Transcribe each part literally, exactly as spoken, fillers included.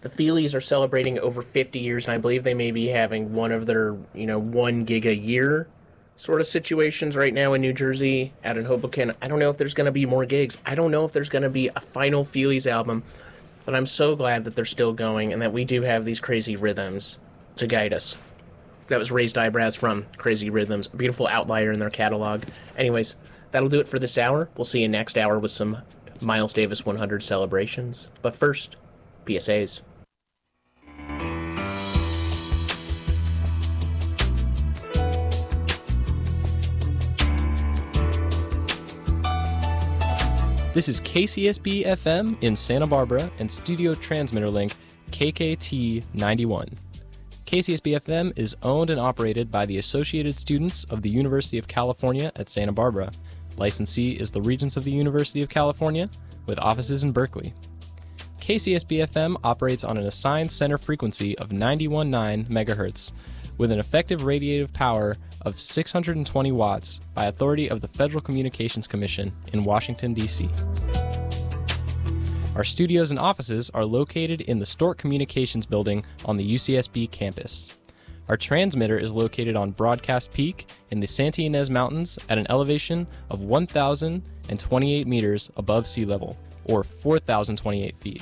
The Feelies are celebrating over fifty years, and I believe they may be having one of their, you know, one gig a year sort of situations right now in New Jersey, out in Hoboken. I don't know if there's going to be more gigs. I don't know if there's going to be a final Feelies album, but I'm so glad that they're still going and that we do have these crazy rhythms to guide us. That was Raised Eyebrows from Crazy Rhythms, a beautiful outlier in their catalog. Anyways, that'll do it for this hour. We'll see you next hour with some Miles Davis one hundred celebrations. But first, P S As. This is K C S B F M in Santa Barbara and studio transmitter link K K T ninety-one. K C S B F M is owned and operated by the Associated Students of the University of California at Santa Barbara. Licensee is the Regents of the University of California, with offices in Berkeley. K C S B F M operates on an assigned center frequency of ninety-one point nine megahertz, with an effective radiative power of six hundred twenty watts by authority of the Federal Communications Commission in Washington, D C Our studios and offices are located in the Stork Communications Building on the U C S B campus. Our transmitter is located on Broadcast Peak in the Santa Ynez Mountains at an elevation of one thousand twenty-eight meters above sea level, or four thousand twenty-eight feet.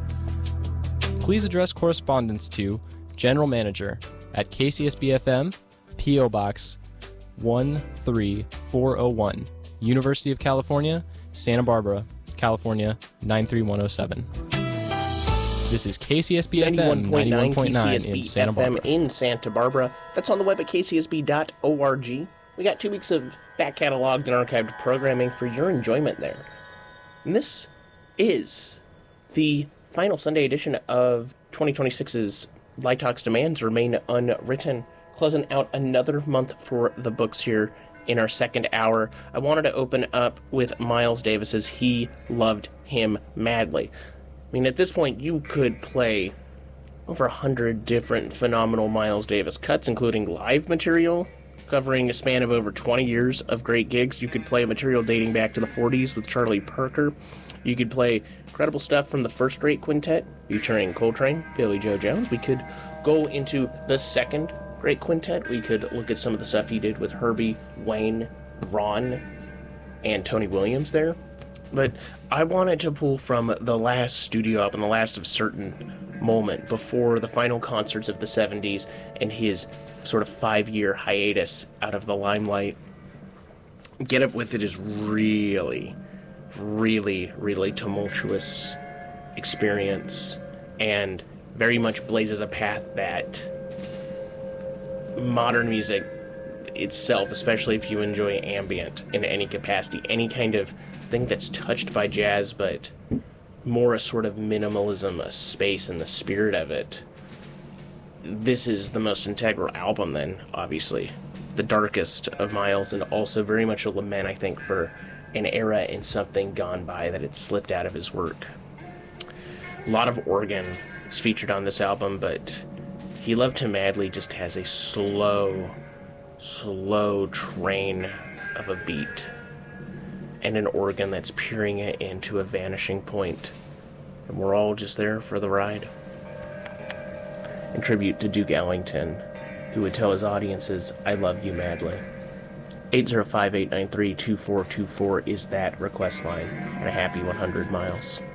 Please address correspondence to General Manager at K C S B F M, P O Box one three four oh one, University of California, Santa Barbara, California nine three one oh seven. This is K C S B F M ninety-one point nine in Santa Barbara. in Santa Barbara. That's on the web at k c s b dot org. We got two weeks of back cataloged and archived programming for your enjoyment there. And this is the final Sunday edition of twenty twenty-six's Light Talks Demands Remain Unwritten, closing out another month for the books here in our second hour. I wanted to open up with Miles Davis's He Loved Him Madly. I mean, at this point, you could play over a hundred different phenomenal Miles Davis cuts, including live material, covering a span of over twenty years of great gigs. You could play material dating back to the forties with Charlie Parker. You could play incredible stuff from the first great quintet, featuring Coltrane, Billy Joe Jones. We could go into the second great quintet. We could look at some of the stuff he did with Herbie, Wayne, Ron, and Tony Williams there. But I wanted to pull from the last studio album, the last of certain moment before the final concerts of the seventies and his sort of five-year hiatus out of the limelight. Get Up With It is really, really, really tumultuous experience and very much blazes a path that modern music itself, especially if you enjoy ambient in any capacity, any kind of thing that's touched by jazz, but more a sort of minimalism, a space, and the spirit of it. This is the most integral album then, obviously. The darkest of Miles, and also very much a lament, I think, for an era and something gone by that had slipped out of his work. A lot of organ is featured on this album, but He Loved Him Madly just has a slow, slow train of a beat and an organ that's peering it into a vanishing point, and we're all just there for the ride. In tribute to Duke Ellington, who would tell his audiences, I love you madly. eight zero five, eight nine three, two four two four is that request line, and a happy one hundred miles.